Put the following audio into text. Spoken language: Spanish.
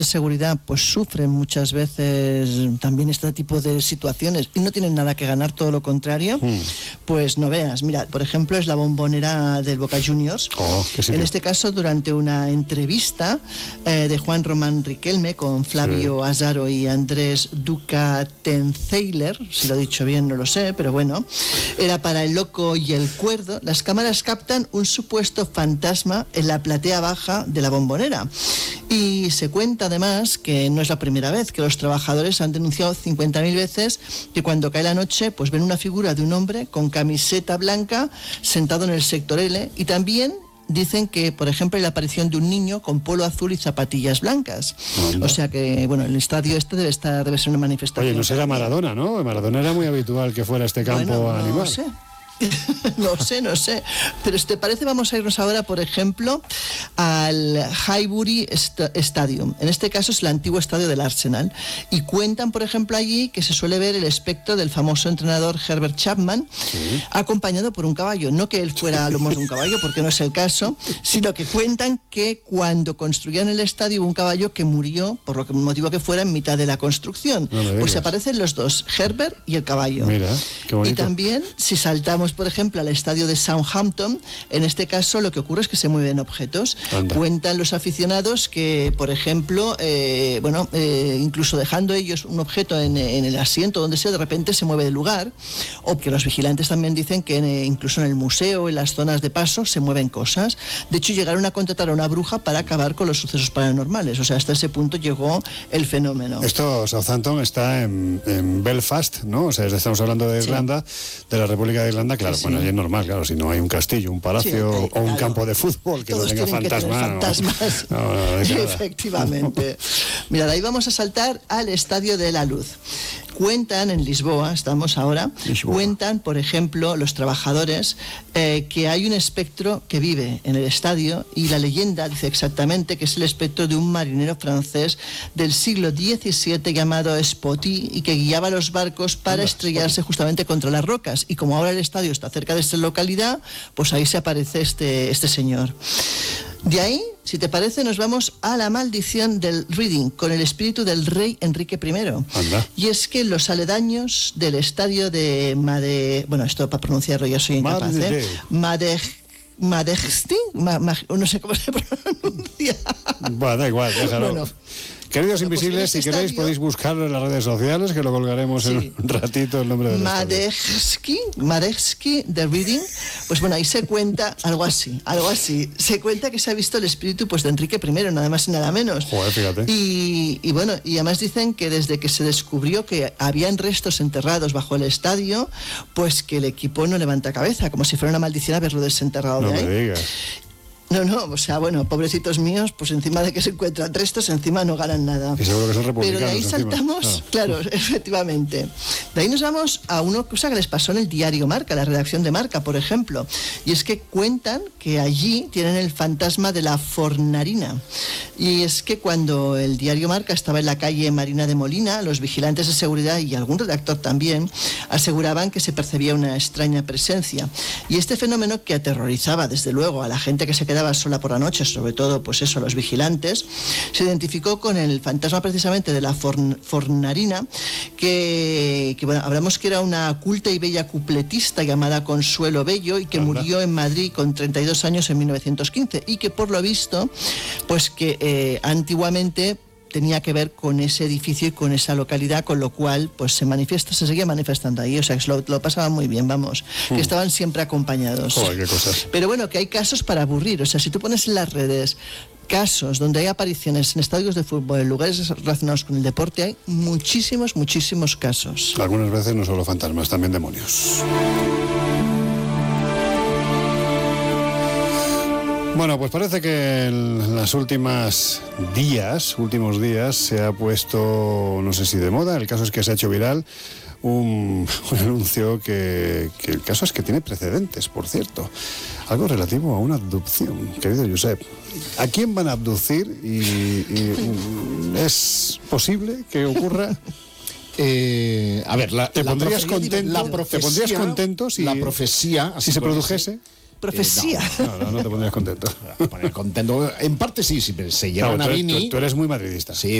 de seguridad pues sufren muchas veces también este tipo de situaciones y no tienen nada que ganar, todo lo contrario, pues no veas. Mira, por ejemplo, es la bombonera del Boca Juniors. En este caso, durante una entrevista de Juan Román Riquelme con Flavio Azaro y Andrés Duca Tenceiler, si lo he dicho bien no lo sé, pero bueno, era para El Loco y el Cuerdo. Las cámaras captan un supuesto fantasma en la platea baja de la bombonera y se cuenta además que no es la primera vez, que los trabajadores han denunciado 50.000 veces que cuando cae la noche pues ven una figura de un hombre con camiseta blanca sentado en el sector L, y también dicen que, por ejemplo, hay la aparición de un niño con polo azul y zapatillas blancas. O sea que, bueno, el estadio este debe ser una manifestación. Oye, no será Maradona, ¿no? Maradona era muy habitual que fuera a este campo animal. No sé. No sé. Pero si te parece, vamos a irnos ahora, por ejemplo, al Highbury Stadium. En este caso es el antiguo estadio del Arsenal. Y cuentan, por ejemplo, allí que se suele ver el espectro del famoso entrenador Herbert Chapman, acompañado por un caballo. No que él fuera a lomos de un caballo, porque no es el caso, sino que cuentan que cuando construían el estadio hubo un caballo que murió, por lo que motivo que fuera, en mitad de la construcción. Pues se aparecen los dos, Herbert y el caballo. Mira, qué bonito. Y también, si saltamos, por ejemplo, al estadio de Southampton, en este caso lo que ocurre es que se mueven objetos. Anda. Cuentan los aficionados que, por ejemplo, incluso dejando ellos un objeto en el asiento, donde sea, de repente se mueve del lugar, o que los vigilantes también dicen que incluso en el museo, en las zonas de paso, se mueven cosas. De hecho, llegaron a contratar a una bruja para acabar con los sucesos paranormales. O sea, hasta ese punto llegó el fenómeno. Esto, Southampton está en Belfast, ¿no? O sea, estamos hablando de Irlanda, de la República de Irlanda, claro. Bueno, ahí es normal, claro, si no hay un castillo, un palacio o un campo de fútbol que no tenga fantasmas. No, efectivamente. Mira, de ahí vamos a saltar al Estadio de la Luz. Cuentan en Lisboa, estamos ahora, cuentan, por ejemplo, los trabajadores que hay un espectro que vive en el estadio, y la leyenda dice exactamente que es el espectro de un marinero francés del siglo XVII llamado Spotty, y que guiaba los barcos para estrellarse justamente contra las rocas. Y como ahora el estadio está cerca de esta localidad, pues ahí se aparece este señor. De ahí, si te parece, nos vamos a la maldición del Reading, con el espíritu del rey Enrique I. Anda. Y es que los aledaños del estadio de bueno, esto para pronunciarlo ya soy incapaz, Madejski, no sé cómo se pronuncia. Bueno, da igual, déjalo. Bueno, queridos invisibles, si queréis podéis buscarlo en las redes sociales, que lo colgaremos en un ratito, el nombre del Madejski de Reading. Pues bueno, ahí se cuenta algo así. Se cuenta que se ha visto el espíritu pues de Enrique I, nada más y nada menos. Joder, fíjate. Y bueno, y además dicen que desde que se descubrió que habían restos enterrados bajo el estadio, pues que el equipo no levanta cabeza, como si fuera una maldición haberlo desenterrado de ahí. No me digas. No, o sea, bueno, pobrecitos míos, pues encima de que se encuentran restos, encima no ganan nada. Y seguro que son republicanos. Pero de ahí saltamos, claro, efectivamente. De ahí nos vamos a una cosa que les pasó en el diario Marca, la redacción de Marca, por ejemplo. Y es que cuentan que allí tienen el fantasma de la Fornarina. Y es que cuando el diario Marca estaba en la calle Marina de Molina, los vigilantes de seguridad y algún redactor también aseguraban que se percibía una extraña presencia. Y este fenómeno, que aterrorizaba desde luego a la gente que se quedaba sola por la noche, sobre todo pues eso, los vigilantes, se identificó con el fantasma precisamente de la Fornarina, que bueno, hablamos que era una culta y bella cupletista llamada Consuelo Bello, y que murió en Madrid con 32 años en 1915, y que por lo visto pues que antiguamente tenía que ver con ese edificio y con esa localidad, con lo cual pues se seguía manifestando ahí, o sea que lo pasaban muy bien, vamos, que estaban siempre acompañados. Joder, qué cosas. Pero bueno, que hay casos para aburrir, o sea, si tú pones en las redes casos donde hay apariciones en estadios de fútbol, en lugares relacionados con el deporte, hay muchísimos casos. Algunas veces no solo fantasmas, también demonios. Bueno, pues parece que en los últimos días se ha puesto, no sé si de moda, el caso es que se ha hecho viral un anuncio que el caso es que tiene precedentes, por cierto. Algo relativo a una abducción, querido Josep. ¿A quién van a abducir y es posible que ocurra? A ver, ¿Te pondrías contento si la profecía, se produjese? profecía. No te pondrías contento. Poner contento. En parte sí, si se lleva una Vini. Tú eres muy madridista. Sí,